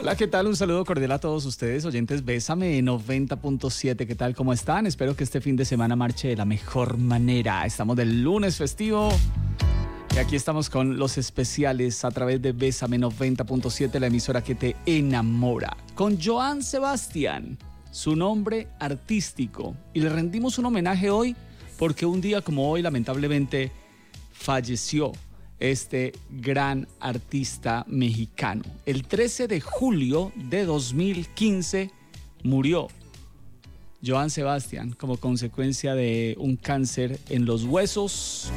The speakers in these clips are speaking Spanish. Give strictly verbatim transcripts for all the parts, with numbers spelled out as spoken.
Hola, ¿qué tal? Un saludo cordial a todos ustedes, oyentes Bésame noventa punto siete. ¿Qué tal? ¿Cómo están? Espero que este fin de semana marche de la mejor manera. Estamos del lunes festivo y aquí estamos con los especiales a través de Bésame noventa punto siete, la emisora que te enamora. Con Joan Sebastián, su nombre artístico. Y le rendimos un homenaje hoy porque un día como hoy, lamentablemente, falleció este gran artista mexicano. El trece de julio de dos mil quince murió Joan Sebastián como consecuencia de un cáncer en los huesos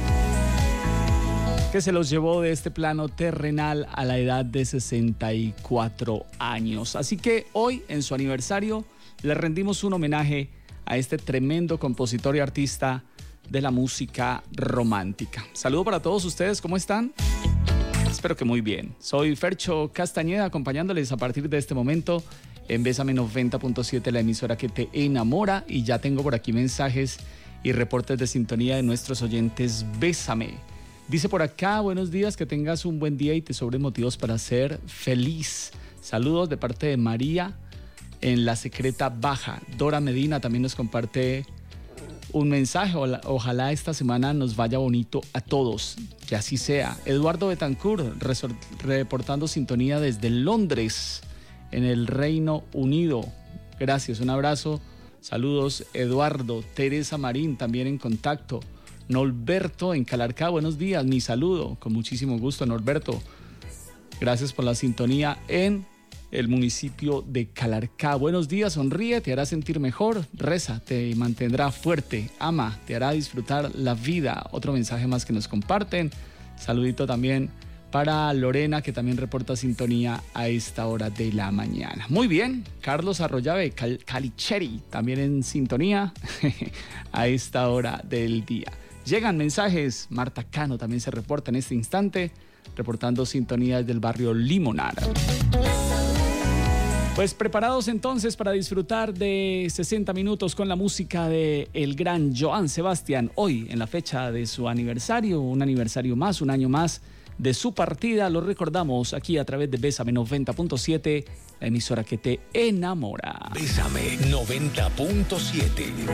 que se los llevó de este plano terrenal a la edad de sesenta y cuatro años. Así que hoy, en su aniversario, le rendimos un homenaje a este tremendo compositor y artista de la música romántica. Saludo para todos ustedes, ¿cómo están? Espero que muy bien. Soy Fercho Castañeda, acompañándoles a partir de este momento en Bésame noventa punto siete, la emisora que te enamora, y ya tengo por aquí mensajes y reportes de sintonía de nuestros oyentes Bésame. Dice por acá: buenos días, que tengas un buen día y te sobren motivos para ser feliz. Saludos de parte de María en La Secreta Baja. Dora Medina también nos comparte un mensaje. Ojalá esta semana nos vaya bonito a todos, que así sea. Eduardo Betancourt reportando sintonía desde Londres, en el Reino Unido. Gracias, un abrazo. Saludos, Eduardo. Teresa Marín también en contacto. Norberto en Calarcá, buenos días, mi saludo. Con muchísimo gusto, Norberto. Gracias por la sintonía en el municipio de Calarcá. Buenos días, sonríe, te hará sentir mejor, reza, te mantendrá fuerte, ama, te hará disfrutar la vida. Otro mensaje más que nos comparten. Saludito también para Lorena, que también reporta sintonía a esta hora de la mañana. Muy bien, Carlos Arroyave, Cal- Calicheri, también en sintonía a esta hora del día. Llegan mensajes. Marta Cano también se reporta en este instante, reportando sintonía desde el barrio Limonar. Pues preparados entonces para disfrutar de sesenta minutos con la música de el gran Joan Sebastián. Hoy, en la fecha de su aniversario, un aniversario más, un año más de su partida, lo recordamos aquí a través de Bésame noventa punto siete, la emisora que te enamora. Bésame noventa punto siete.